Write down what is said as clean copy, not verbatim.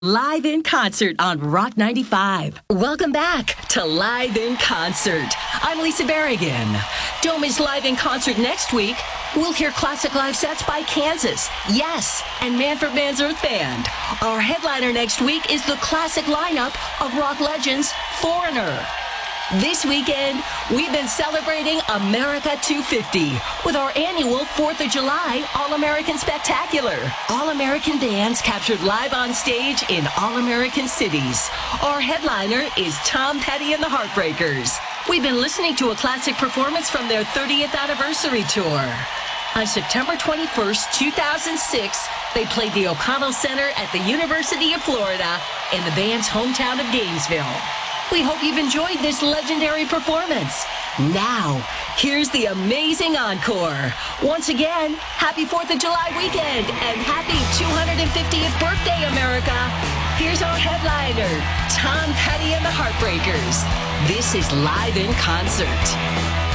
Live in Concert on Rock 95. Welcome back to Live in Concert. I'm Lisa Berrigan. Don't miss Live in Concert next week. We'll hear classic live sets by Kansas, Yes, and Manfred Mann's Earth Band. Our headliner next week is the classic lineup of rock legends Foreigner. This weekend, we've been celebrating America 250 with our annual 4th of July All-American Spectacular. All-American bands captured live on stage in All-American cities. Our headliner is Tom Petty and the Heartbreakers. We've been listening to a classic performance from their 30th anniversary tour. On September 21st, 2006, they played the O'Connell Center at the University of Florida in the band's hometown of Gainesville. We hope you've enjoyed this legendary performance. Now, here's the amazing encore. Once again, happy 4th of July weekend and happy 250th birthday, America. Here's our headliner, Tom Petty and the Heartbreakers. This is Live in Concert.